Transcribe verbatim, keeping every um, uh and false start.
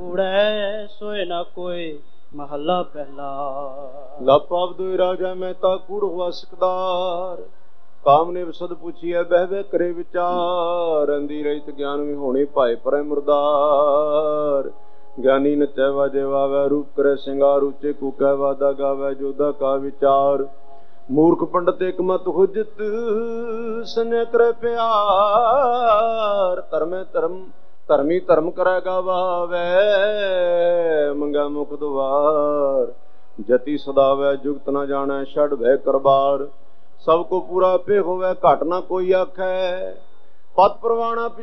कूड़े सोए न कोई महला पहला। लापाव दुई राजा मैं ता कूड़ हुआ सिकदार। काम ने सद पूछिए बह बह करे विचार। अंधी रहित ज्ञान में होने पाए पर मुर्दार। ज्ञानी नचै वाजे वावै रूप करे सिंगार। ऊंचे कूकै वादा गावै जोधा का विचार। मूर्ख पंडित एक मत हुजत सन्य करे प्यार। धर्म धर्म धर्मी धर्म करे गावावै मंगै मुख दुआर। जति सदावै जुगत न जानै छड़ भय करबार। सबको पूरा पे होवे घट ना कोई आखै। पत परवाना